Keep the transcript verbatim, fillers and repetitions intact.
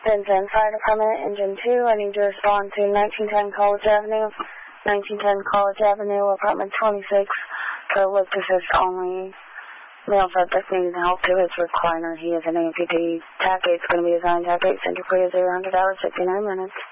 Vincent Fire Department, Engine two. I need to respond to nineteen ten College Avenue, nineteen ten College Avenue, apartment twenty-six, to look to assist only. Male subject needs help to his recliner. He is an amputee. Tac eight's going to be assigned. Tac eight, Center Korea, zero hundred hours, fifty-nine minutes.